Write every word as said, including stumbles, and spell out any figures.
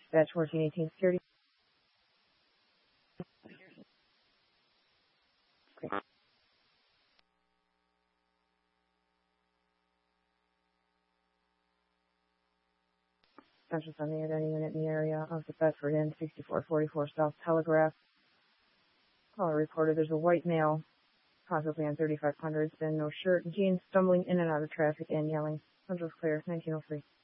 Dispatch fourteen eighteen Security. Central sending at any unit in the area of the Bedford Inn, sixty-four forty-four South Telegraph. Caller reported there's a white male, possibly on thirty-five hundred, been no shirt, jeans, stumbling in and out of traffic and yelling. Central's clear, nineteen oh three.